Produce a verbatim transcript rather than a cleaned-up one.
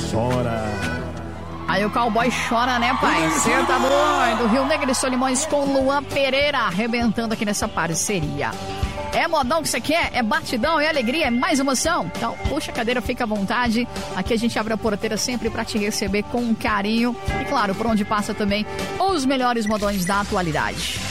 chora. Aí o cowboy chora, né, pai? Você tá doido. Rio Negro e Solimões com Luan Pereira arrebentando aqui nessa parceria. É modão que você quer? É batidão, é alegria, é mais emoção? Então, puxa a cadeira, fica à vontade. Aqui a gente abre a porteira sempre pra te receber com carinho. E claro, por onde passa também os melhores modões da atualidade.